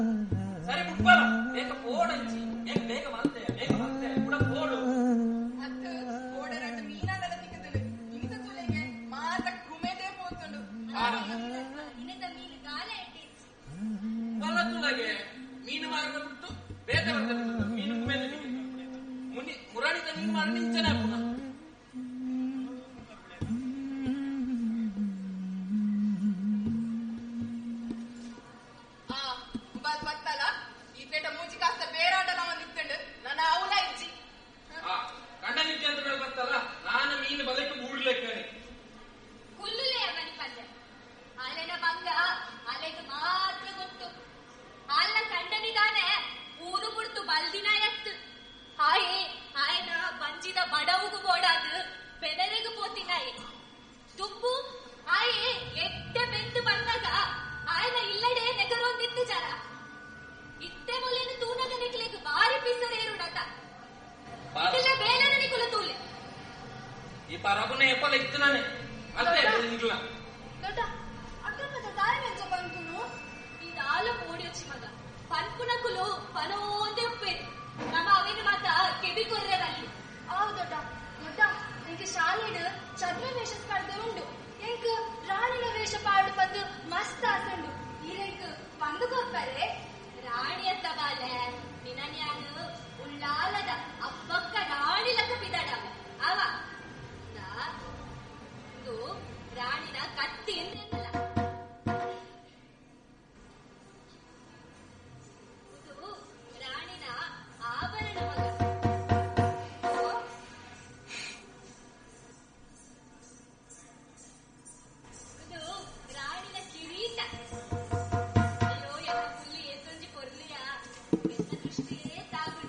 ಸರಿ ಬಿಟ್ಬಾರ ಬೇಗ ಪೋಡಂಚಿ ಹೆಂಗ್ ಬೇಗ ಮಾಡ್ತೆ ಕೂಡ ಪೋಡು ಅದು ಪೋಡ ಎರಡು ಮೀನಾಗದ ತಿಕ್ಕದು ಇಂತ ತುಲೆಗೆ ಮಾತ ಕುಮೆದೇ ಪೋತುಂಡು ಇನ್ನದ ಮೀನು ಗಾಲ ಇಟ್ಟಿ ಬಲ್ಲ ತುಲೆಗೆ ಮೀನು ಮಾರದ ಬಿಟ್ಟು ಬೇಗ ಬರ್ತದೆ ಮೀನು ಕುಮೆದ ಮುರಾಣಿದ ಮೀನು ಮಾಡಿ ನಿಂಚನೆ ಪುನಃ ಬತ್ತಲ್ಲ ಈ ಪೇಟ ಮೂಜಿ ಕಾಸ್ತ ಬೇರಾಡಲ ಒಂದಿತ್ತಂಡು ನನ್ನ ಅವಲ ಇಜ್ಜಿ ಗಂಡ ನಿದ್ದೆ ಅಂತ ಬರ್ತಲ್ಲ ನಾನು ಮೀನು ಬದಕ್ಕೆ ಮೂಡ್ಲೆಕ್ಕ ಹುಲ್ಲುಲೆ ಮನಿ ಪಂದೆ ಅಲೆನ ಬಂಗ ಅಲೆಗೆ ಮಾತ್ರ ಗೊತ್ತು ಅಲ್ಲ ಕಂಡನಿದಾನೆ ಊರು ಬಿಡ್ತು ಬಲ್ದಿನ ಎತ್ತು ಆಯ್ನ ಬಂಜಿದ ಬಡವುಗು ಬೋಡಾದು ಬೆದರಿಗೂ ಪೋತಿನಾಯಿ ತುಪ್ಪು ಆಯೆ ಎಟ್ಟೆ ಬೆಂದು ಬಂದಾಗ ಆಯ್ನ ಇಲ್ಲಡೆ ನೆಗರೊಂದಿತ್ತು ಜರ ಇತ್ತೆ ಮೊಲೆನು ತೂನಗ ನಿಕ್ಲಿಗೆ ಬಾರಿ ಪಿಸರೇರುಡತ ಇಲ್ಲ ಬೇಲೆ ನಿಕುಲ ತೂಲೆ ಈ ಪರಬುನೆ ಎಪ್ಪಲ ಇತ್ತು ನಾನೇ ಅಲ್ಲೇ ನಿಕ್ಲ ದೊಡ್ಡ ಅಕ್ಕಮ್ಮದ ದಾರಿ ಮೆಚ್ಚ ಬಂತುನು ಇದಾಲ ಪೋಡಿ వచ్చి ಮಗ ಪನ್ಪುನಕುಲು ಪನೋಂದೆ ಉಪ್ಪೇರು ನಮ್ಮ ಅವಿನ ಮಾತ ಕೆಬಿ ಕೊರ್ರೆವಲ್ಲಿ ಹೌದು ದೊಡ್ಡ ನನಗೆ ಶಾಲೆಡು ಚರ್ಮ ವೇಷ ಸ್ಪರ್ಧೆ ಉಂಡು ಎಂಕ್ ರಾಣಿನ ವೇಷ ಪಾಡು ಬಂದು ಮಸ್ತ್ ಆಸಂಡು ಈರೆಂಕ್ ಪಂದು ಕೊಪ್ಪರೆ ರಾಣಿಯ ತಬಾಲೆ ನಿನನ್ಯಾನು ಉಳ್ಳಾಲದ ಅಬ್ಬಕ್ಕ ರಾಣಿ ಲಕ್ಕ ಪಿದಾಡವ ಅವ ಇದು ರಾಣಿನ ಕತ್ತಿ ಎಂದೆನ್ನಲ್ಲ ಇದು ರಾಣಿನ ಆಭರಣ ಮಗ ಇದು ರಾಣಿನ ಕಿರೀಟ ಅಯ್ಯೋ ಎಲ್ಲ ಪುಲ್ಲಿ ಎತ್ತೊಂಜಿ ಕೊರ್ಲಿಯ ಬೆನ್ನ ದೃಷ್ಟಿಯೇ ತಾಗುಡು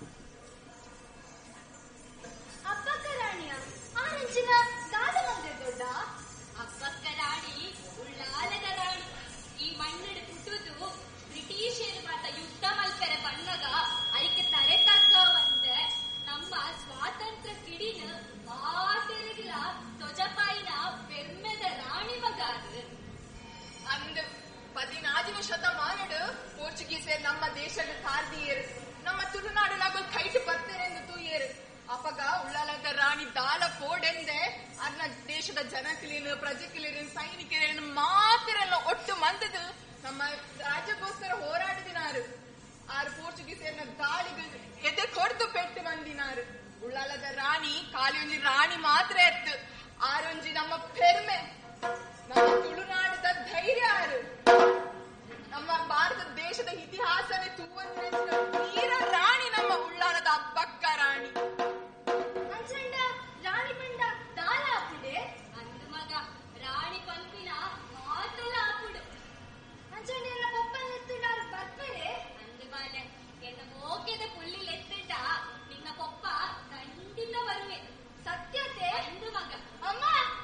ಅಪ್ಪಕ್ಕ ರಾಣಿಯ ಆನಂಚಿನ ದಾದ ಮಂದೆ ದೊಡ್ಡ ಅಪ್ಪಕ್ಕ ರಾಣಿ ಉಳ್ಳಾಲದ ರಾಣಿ ಈ ಮಣ್ಣಡು ಹುಟ್ಟುದು ಬ್ರಿಟಿಷರು ಮಾತ ಯುದ್ಧ ಮಲ್ಪೆರೆ ಬಣ್ಣಗ ಅದಕ್ಕೆ ತರೆ ತಗ್ಗವಂತೆ ನಮ್ಮ ಸ್ವಾತಂತ್ರ್ಯ ಕಿಡಿನ ಮಾತೆರಗಿಲ ಧ್ವಜಪಾಯಿನ ಬೆರ್ಮೆದ ರಾಣಿ ಮಗ ಅದು ಅಂದು 14ನೇ ಶತಮಾನಡು ಪೋರ್ಚುಗೀಸರು ನಮ್ಮ ದೇಶದ ತಾರ್ದಿಯರು ನಮ್ಮ ತುಳುನಾಡು ನಗು ಕೈಟ್ ಬರ್ತೇರೆಂದು ತೂಯರು ಅಪಗ ಉಳ್ಳಾಲದ ರಾಣಿ ದಾಲ ಪೋಡೆಂದೆ ಅನ್ನ ದೇಶದ ಜನಕಲಿನ ಪ್ರಜೆಕಲಿನ ಸೈನಿಕರನ್ನು ಮಾತಿರೆಲ್ಲ ಒಟ್ಟು ಮಂದದು ನಮ್ಮ ರಾಜ್ಯಕ್ಕೋಸ್ಕರ ಹೋರಾಡಿದಿನಾರು ಆರು ಪೋರ್ಚುಗೀಸರನ್ನ ದಾಳಿಗೆ ಎದೆ ಕೊಡ್ದು ಪೆಟ್ಟು ಬಂದಿನಾರು ಉಳ್ಳಾಲದ ರಾಣಿ ಕಾಲಿಯೊಂಜಿ ರಾಣಿ ಮಾತ್ರ ಎತ್ತು ಆರೊಂಜಿ ನಮ್ಮ ಪೆರ್ಮೆ ನಮ್ಮ ತುಳುನಾಡದ ಧೈರ್ಯ ಆರು ನಮ್ಮ ಭಾರತ ದೇಶದ ಇತಿಹಾಸವೇ ತೂವಂತ ವೀರ ರಾಣಿ ನಮ್ಮ ಉಳ್ಳಾಲದ ಅಬ್ಬಕ್ಕ ರಾಣಿ ಅಂಚಂಡ ರಾಣಿ ಪಂಡ ದಾಲ ಆಪುಡೆ ಅಂದು ಮಗ ರಾಣಿ ಪಂಪಿನ ಮಾತೆಲ್ಲ ಆಪುಡು ಅಂಚಂಡ ಎಲ್ಲ ಪಪ್ಪನ್ ಎತ್ತಿನಾರು ಬರ್ಪರೆ ಅಂದು ಬಾಲೆ ಎನ್ನ ಮೋಕೆದ ಪುಳ್ಳಿ ಎತ್ತಿಟ್ಟ ನಿನ್ನ ಪಪ್ಪ ಖಂಡಿತ ಬರುವೆ ಸತ್ಯತೆ ಅಂದು ಮಗ ಅಮ್ಮ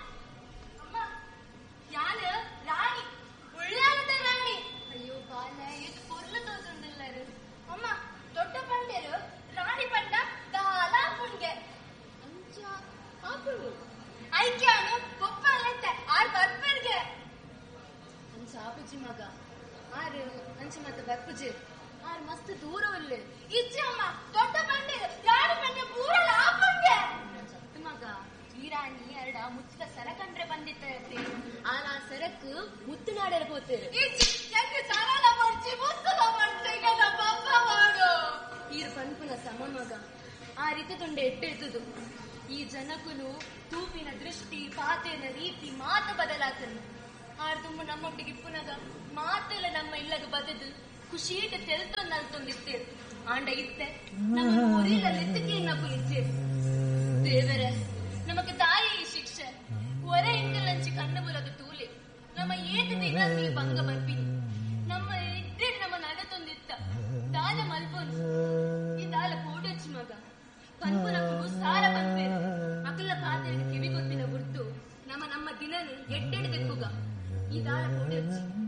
ಯಾನು ರಾಣಿ ಉಳ್ಳಾಲದ ರಾಣಿ ಅಯ್ಯೋ ಬಾಲ ಇದು ಪೊರ್ಲು ತೋಸುಂಡಿಲ್ಲರು ಅಮ್ಮ ದೊಡ್ಡ ಪಂಡೆರು ರಾಣಿ ಪಂಡ ದಾಲ ಪುಣ್ಗೆ ಅಂಚ ಆಪುಡು ಐಕ್ಯಾನು ಪೊಪ್ಪಲ್ಲತ್ತೆ ಆರ್ ಬರ್ಪರ್ಗೆ ಅಂಚ ಆಪುಜಿ ಮಗ ಆರು ಅಂಚ ಮತ್ತೆ ಬರ್ಪುಜಿ ಆರು ಮಸ್ತ್ ದೂರ ಒಲ್ಲೆ ಇಜ್ಜಿ ಅಮ್ಮ ದೊಡ್ಡ ಪಂಡೆರು ರಾಣಿ ಪಂಡೆ ಪೂರಲ ಆಪುಣ್ಗೆ ಸತ್ತು ಮಗ ಈ ರಾಣಿ ಎರಡ ಮುಚ್ಚಿದ ಸರ ಕಂಡ್ರೆ ಬಂದಿತ್ತೆ ಆ ಸರಕ್ ಮುತ್ತು ನಾಡರ ಪೋತೇರು ಇಜ್ಜಿ ಎಂಗೆ ಸರಳ ಮಾಡ್ಸಿ ಮುತ್ತಲ ಮಾಡ್ಸಿ ನನ್ನ ಪಪ್ಪ ಮಾಡು ಈರು ಪನ್ಪುನ ಸಮ ಮಗ ಆ ರೀತಿ ತುಂಡೆ ಎಟ್ಟೆತ್ತುದು ಈ ಜನಕುಲು ತೂಪಿನ ದೃಷ್ಟಿ ಪಾತೆನ ರೀತಿ ಮಾತು ಬದಲಾತನು ಆರು ತುಂಬ ನಮ್ಮೊಟ್ಟಿಗೆ ಇಪ್ಪುನಗ ಮಾತೆಲ್ಲ ನಮ್ಮ ಇಲ್ಲಗ ಬದದು ಖುಷೀಟ ತೆಲ್ತೊಂದಲ್ತೊಂದಿತ್ತೇರು ಆಂಡ ಇತ್ತೆ ನಮ್ಮ ಒರಿಲಲ್ಲಿದ್ದಕ್ಕೆ ನಪ್ಪು ಇತ್ತೇರು ದೇವರೇ ನಮക്ക് ತಾಯಿ ಈ ಶಿಕ್ಷೆ ಒರೆ ಇಂಕಲಂಚಿ ಕಣ್ಣು ಮೂಲಕ ತೂಲೆ ನಮ್ಮ ಏತ ದಿನ ಈ ಭಂಗ ಬರ್ಪಿ ನಮ್ಮ ಇದ್ರೆ ನಮ್ಮ ನಡತೊಂದಿತ್ತ ದಾಲ ಮಲ್ಪೊಂದು ಈ ದಾಲ ಪೋಡಚ್ಚಿ ಮಗ ಪನ್ಪುನಕ್ಕೂ ಸಾರ ಬಂದ್ಬೇರು ಅಕಲ ಪಾತ್ರೆಗೆ ಕಿವಿ ಗೊತ್ತಿನ ಗುರ್ತು ನಮ್ಮ ದಿನನು ಎಡ್ಡೆಡ್ ತೆಕ್ಕುಗ ಈ ದಾಲ ಪೋಡಚ್ಚಿ